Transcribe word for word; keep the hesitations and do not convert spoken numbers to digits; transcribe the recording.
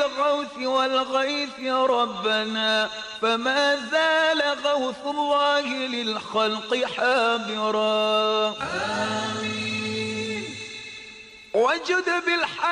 بالغوث والغيث ربنا، فما زال غوث الله للخلق حابرا. آمين. وجد بالحق